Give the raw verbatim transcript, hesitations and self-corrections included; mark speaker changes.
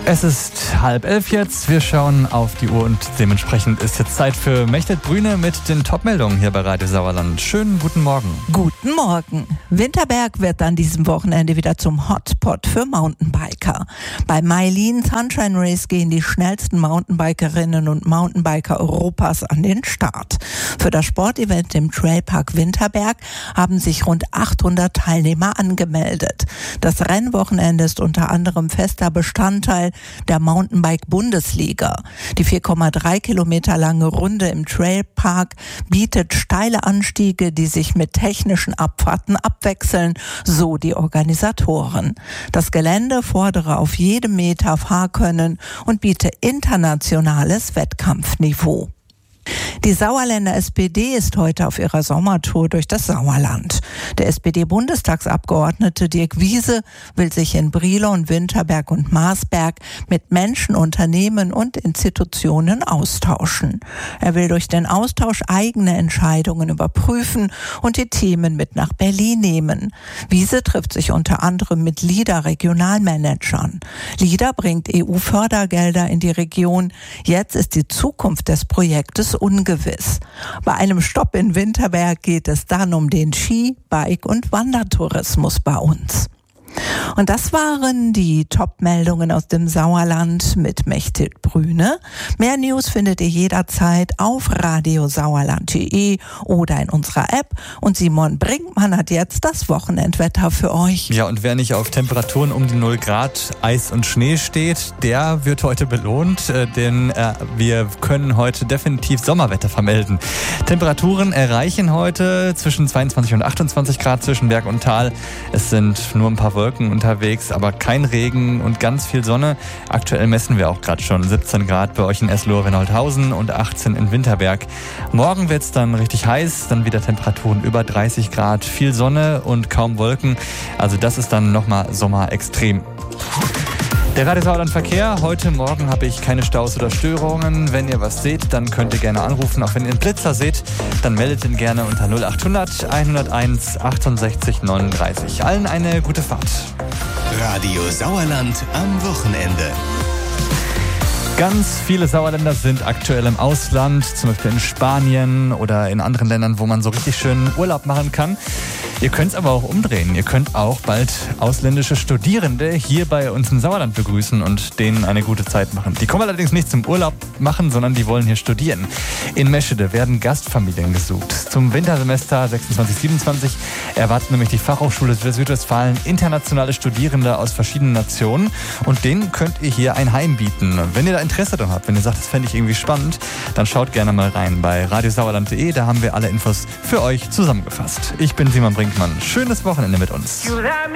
Speaker 1: Es ist halb elf jetzt. Wir schauen auf die Uhr und dementsprechend ist jetzt Zeit für Mechtet Brüne mit den Top-Meldungen hier bei Radio Sauerland. Schönen guten Morgen.
Speaker 2: Guten Morgen. Winterberg wird an diesem Wochenende wieder zum Hotspot für Mountainbiker. Bei Mailin Sunshine Race gehen die schnellsten Mountainbikerinnen und Mountainbiker Europas an den Start. Für das Sportevent im Trailpark Winterberg haben sich rund achthundert Teilnehmer angemeldet. Das Rennwochenende ist unter anderem fester Bestandteil der Mountainbike-Bundesliga. Die vier Komma drei Kilometer lange Runde im Trailpark bietet steile Anstiege, die sich mit technischen Abfahrten abwechseln, so die Organisatoren. Das Gelände fordere auf jedem Meter Fahrkönnen und biete internationales Wettkampfniveau. Die Sauerländer S P D ist heute auf ihrer Sommertour durch das Sauerland. Der S P D-Bundestagsabgeordnete Dirk Wiese will sich in Brilon, Winterberg und Marsberg mit Menschen, Unternehmen und Institutionen austauschen. Er will durch den Austausch eigene Entscheidungen überprüfen und die Themen mit nach Berlin nehmen. Wiese trifft sich unter anderem mit LIDA-Regionalmanagern. LIDA bringt E U-Fördergelder in die Region. Jetzt ist die Zukunft des Projektes ungewiss. Bei einem Stopp in Winterberg geht es dann um den Ski-, Bike- und Wandertourismus bei uns. Und das waren die Top-Meldungen aus dem Sauerland mit Mechtet Brüne. Mehr News findet ihr jederzeit auf radiosauerland punkt de oder in unserer App. Und Simon Brinkmann hat jetzt das Wochenendwetter für euch.
Speaker 1: Ja, und wer nicht auf Temperaturen um die null Grad, Eis und Schnee steht, der wird heute belohnt, äh, denn äh, wir können heute definitiv Sommerwetter vermelden. Temperaturen erreichen heute zwischen zweiundzwanzig und achtundzwanzig Grad zwischen Berg und Tal. Es sind nur ein paar Wolken unterwegs, aber kein Regen und ganz viel Sonne. Aktuell messen wir auch gerade schon siebzehn Grad bei euch in Eslohe-Rennholthausen und achtzehn in Winterberg. Morgen wird es dann richtig heiß, dann wieder Temperaturen über dreißig Grad, viel Sonne und kaum Wolken. Also das ist dann nochmal Sommer extrem. Der Radio Sauerland Verkehr. Heute Morgen habe ich keine Staus oder Störungen. Wenn ihr was seht, dann könnt ihr gerne anrufen. Auch wenn ihr einen Blitzer seht, dann meldet ihn gerne unter null achthundert hunderteins achtundsechzig neununddreißig. Allen eine gute Fahrt.
Speaker 3: Radio Sauerland am Wochenende.
Speaker 1: Ganz viele Sauerländer sind aktuell im Ausland, zum Beispiel in Spanien oder in anderen Ländern, wo man so richtig schön Urlaub machen kann. Ihr könnt es aber auch umdrehen. Ihr könnt auch bald ausländische Studierende hier bei uns im Sauerland begrüßen und denen eine gute Zeit machen. Die kommen allerdings nicht zum Urlaub machen, sondern die wollen hier studieren. In Meschede werden Gastfamilien gesucht. Zum Wintersemester sechsundzwanzig siebenundzwanzig erwartet nämlich die Fachhochschule Südwestfalen internationale Studierende aus verschiedenen Nationen und denen könnt ihr hier ein Heim bieten. Wenn ihr da Interesse daran habt, wenn ihr sagt, das fände ich irgendwie spannend, dann schaut gerne mal rein bei radiosauerland punkt de. Da haben wir alle Infos für euch zusammengefasst. Ich bin Simon Brinkmann. Schönes Wochenende mit uns.